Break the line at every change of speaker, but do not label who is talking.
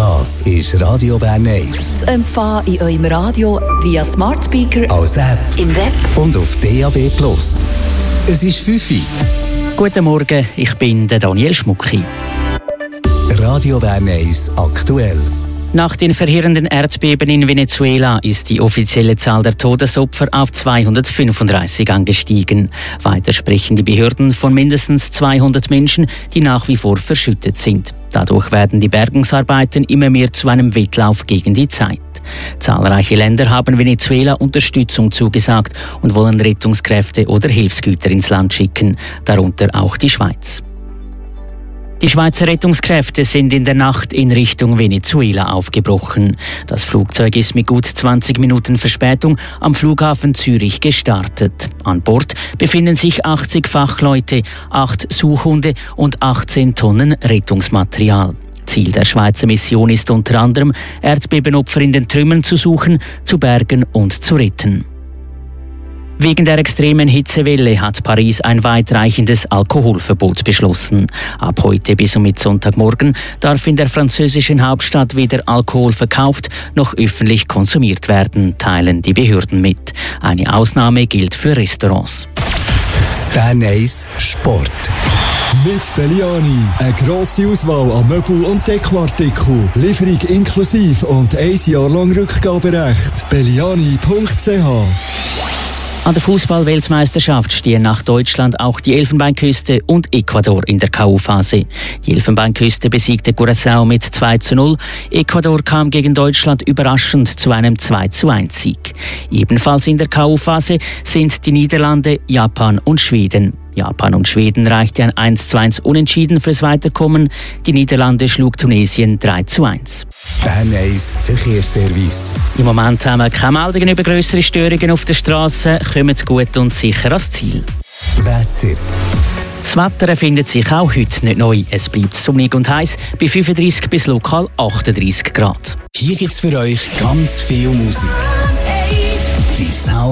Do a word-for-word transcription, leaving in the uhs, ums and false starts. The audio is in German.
Das ist Radio Bern eins.
Zu empfangen in eurem Radio via Smart Speaker,
als App
im Web
und auf D A B Plus. Es ist fünf Uhr.
Guten Morgen, ich bin der Daniel Schmucki.
Radio Bern eins aktuell.
Nach den verheerenden Erdbeben in Venezuela ist die offizielle Zahl der Todesopfer auf zweihundertfünfunddreißig angestiegen. Weiter sprechen die Behörden von mindestens zweihundert Menschen, die nach wie vor verschüttet sind. Dadurch werden die Bergungsarbeiten immer mehr zu einem Wettlauf gegen die Zeit. Zahlreiche Länder haben Venezuela Unterstützung zugesagt und wollen Rettungskräfte oder Hilfsgüter ins Land schicken, darunter auch die Schweiz. Die Schweizer Rettungskräfte sind in der Nacht in Richtung Venezuela aufgebrochen. Das Flugzeug ist mit gut zwanzig Minuten Verspätung am Flughafen Zürich gestartet. An Bord befinden sich achtzig Fachleute, acht Suchhunde und achtzehn Tonnen Rettungsmaterial. Ziel der Schweizer Mission ist unter anderem, Erdbebenopfer in den Trümmern zu suchen, zu bergen und zu retten. Wegen der extremen Hitzewelle hat Paris ein weitreichendes Alkoholverbot beschlossen. Ab heute bis um Sonntagmorgen darf in der französischen Hauptstadt weder Alkohol verkauft noch öffentlich konsumiert werden, teilen die Behörden mit. Eine Ausnahme gilt für Restaurants.
Bern eins Sport.
Mit Belliani. Eine grosse Auswahl an Möbel- und Dekoartikeln. Lieferung inklusive und ein Jahr lang Rückgaberecht. belliani punkt c h.
An der Fußball-Weltmeisterschaft stehen nach Deutschland auch die Elfenbeinküste und Ecuador in der K O-Phase. Die Elfenbeinküste besiegte Curaçao mit zwei zu null. Ecuador kam gegen Deutschland überraschend zu einem zwei zu eins Sieg. Ebenfalls in der K O-Phase sind die Niederlande, Japan und Schweden. Japan und Schweden reichte ein eins zu eins Unentschieden fürs Weiterkommen. Die Niederlande schlug Tunesien drei zu eins.
Bern eins Verkehrsservice.
Im Moment haben wir keine Meldungen über grössere Störungen auf der Straße. Kommt gut und sicher ans Ziel.
Wetter.
Das Wetter findet sich auch heute nicht neu. Es bleibt sonnig und heiß bei fünfunddreißig bis lokal achtunddreißig Grad.
Hier gibt's für euch ganz viel Musik. Die Sound